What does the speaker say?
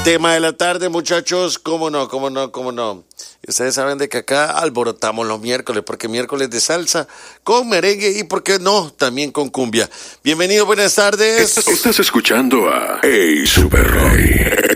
tema de la tarde, muchachos, cómo no. Ustedes saben de que acá alborotamos los miércoles, porque miércoles de salsa con merengue y, ¿por qué no?, también con cumbia. Bienvenido, buenas tardes. Estás escuchando a Hey Super Roy.